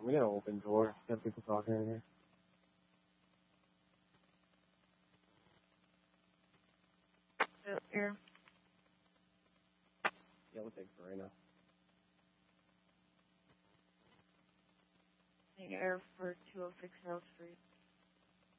We got an open door. Got people talking in here. Air. Yeah, we'll take it right now. Air for 206 Hill Street.